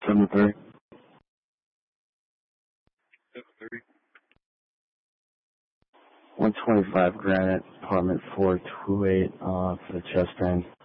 7-3. 7-3. 125 Granite, apartment 428, for the chest pain.